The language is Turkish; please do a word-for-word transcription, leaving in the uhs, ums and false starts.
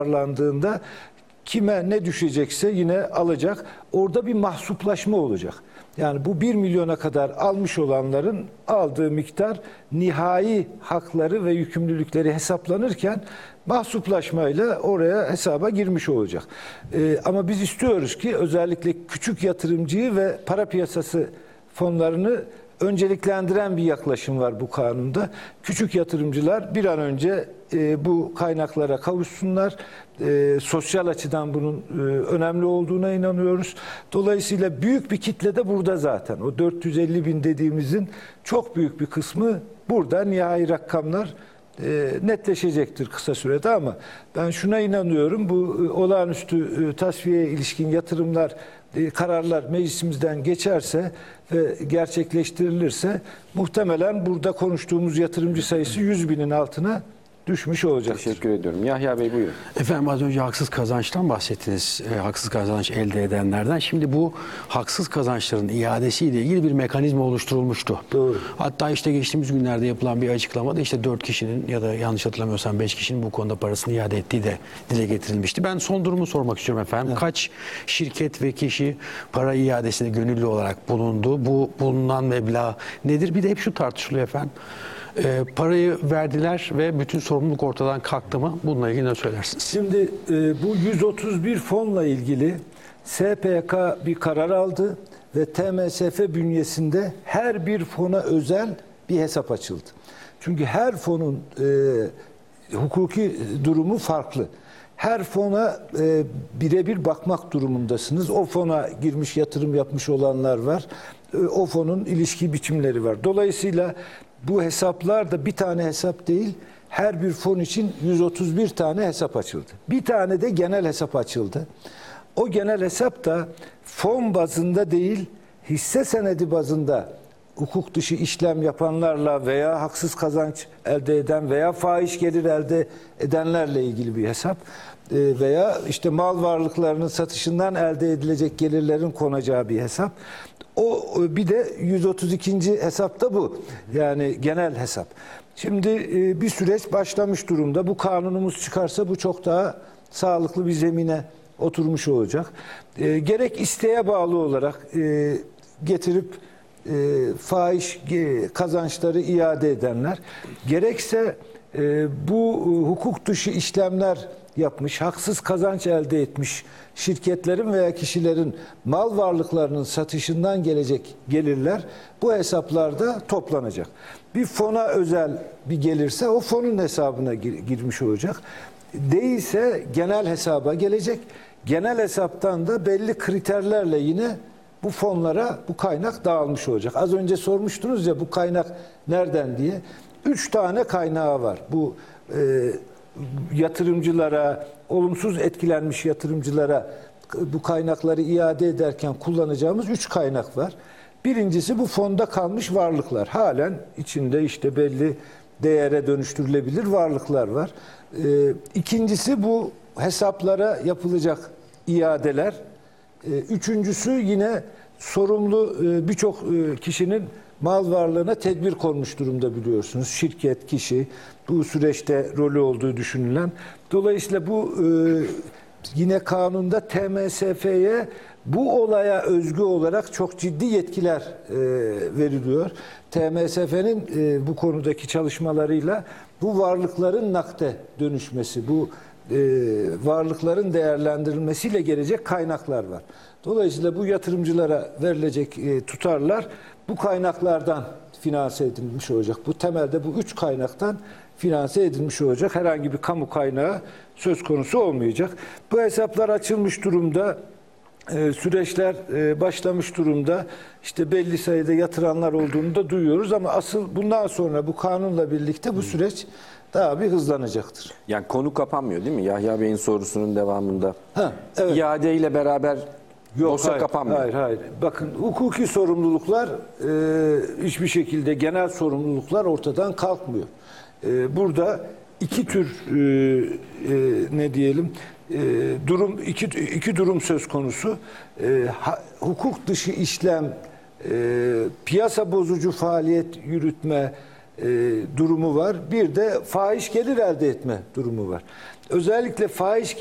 toparlandığında kime ne düşecekse yine alacak. Orada bir mahsuplaşma olacak. Yani bu bir milyona kadar almış olanların aldığı miktar nihai hakları ve yükümlülükleri hesaplanırken mahsuplaşmayla oraya hesaba girmiş olacak. Ee, ama biz istiyoruz ki özellikle küçük yatırımcıyı ve para piyasası fonlarını önceliklendiren bir yaklaşım var bu kanunda. Küçük yatırımcılar bir an önce e, bu kaynaklara kavuşsunlar. E, sosyal açıdan bunun e, önemli olduğuna inanıyoruz. Dolayısıyla büyük bir kitle de burada zaten. O dört yüz elli bin dediğimizin çok büyük bir kısmı burada. Nihai rakamlar e, netleşecektir kısa sürede ama ben şuna inanıyorum. Bu e, olağanüstü e, tasfiyeye ilişkin yatırımlar kararlar meclisimizden geçerse ve gerçekleştirilirse muhtemelen burada konuştuğumuz yatırımcı sayısı yüz binin altına düşmüş olacak. Teşekkür ediyorum. Yahya Bey buyurun. Efendim az önce haksız kazançtan bahsettiniz. E, haksız kazanç elde edenlerden. Şimdi bu haksız kazançların iadesiyle ilgili bir mekanizma oluşturulmuştu. Doğru. Hatta işte geçtiğimiz günlerde yapılan bir açıklamada işte dört kişinin ya da yanlış hatırlamıyorsam beş kişinin bu konuda parasını iade ettiği de dile getirilmişti. Ben son durumu sormak istiyorum efendim. Evet. Kaç şirket ve kişi para iadesine gönüllü olarak bulundu? Bu bulunan meblağ nedir? Bir de hep şu tartışılıyor efendim. E, parayı verdiler ve bütün sorumluluk ortadan kalktı mı? Bununla ilgili ne söylersiniz? Şimdi e, bu yüz otuz bir fonla ilgili S P K bir karar aldı ve T M S F bünyesinde her bir fona özel bir hesap açıldı. Çünkü her fonun e, hukuki durumu farklı. Her fona e, birebir bakmak durumundasınız. O fona girmiş, yatırım yapmış olanlar var. E, o fonun ilişki biçimleri var. Dolayısıyla bu hesaplar da bir tane hesap değil, her bir fon için yüz otuz bir tane hesap açıldı. Bir tane de genel hesap açıldı. O genel hesap da fon bazında değil, hisse senedi bazında hukuk dışı işlem yapanlarla veya haksız kazanç elde eden veya fahiş gelir elde edenlerle ilgili bir hesap. Veya işte mal varlıklarının satışından elde edilecek gelirlerin konacağı bir hesap. O bir de yüz otuz ikinci hesapta bu. Yani genel hesap. Şimdi bir süreç başlamış durumda. Bu kanunumuz çıkarsa bu çok daha sağlıklı bir zemine oturmuş olacak. Gerek isteğe bağlı olarak getirip fahiş kazançları iade edenler, gerekse bu hukuk dışı işlemler yapmış, haksız kazanç elde etmiş şirketlerin veya kişilerin mal varlıklarının satışından gelecek gelirler bu hesaplarda toplanacak. Bir fona özel bir gelirse o fonun hesabına gir, girmiş olacak. Değilse genel hesaba gelecek. Genel hesaptan da belli kriterlerle yine bu fonlara bu kaynak dağılmış olacak. Az önce sormuştunuz ya bu kaynak nereden diye. Üç tane kaynağı var. Bu e, yatırımcılara, olumsuz etkilenmiş yatırımcılara bu kaynakları iade ederken kullanacağımız üç kaynak var. Birincisi bu fonda kalmış varlıklar. Halen içinde işte belli değere dönüştürülebilir varlıklar var. Ee, ikincisi bu hesaplara yapılacak iadeler. Ee, üçüncüsü yine sorumlu e, birçok e, kişinin mal varlığına tedbir konmuş durumda biliyorsunuz. Şirket, kişi bu süreçte rolü olduğu düşünülen. Dolayısıyla bu e, yine kanunda T M S F'ye bu olaya özgü olarak çok ciddi yetkiler e, veriliyor. T M S F'nin e, bu konudaki çalışmalarıyla bu varlıkların nakde dönüşmesi, bu e, varlıkların değerlendirilmesiyle gelecek kaynaklar var. Dolayısıyla bu yatırımcılara verilecek e, tutarlar bu kaynaklardan finanse edilmiş olacak. Bu temelde bu üç kaynaktan finanse edilmiş olacak. Herhangi bir kamu kaynağı söz konusu olmayacak. Bu hesaplar açılmış durumda. Ee, süreçler e, başlamış durumda. İşte belli sayıda yatıranlar olduğunu da duyuyoruz ama asıl bundan sonra bu kanunla birlikte bu süreç daha bir hızlanacaktır. Yani konu kapanmıyor değil mi? Yahya Bey'in sorusunun devamında. Ha, evet. İade ile beraber Yok, dosya hayır, kapanmıyor. Hayır, hayır. Bakın hukuki sorumluluklar e, hiçbir şekilde genel sorumluluklar ortadan kalkmıyor. E, burada iki tür e, e, ne diyelim e, durum iki iki durum söz konusu. E, ha, hukuk dışı işlem, e, piyasa bozucu faaliyet yürütme, e, durumu var. Bir de fahiş gelir elde etme durumu var. Özellikle fahiş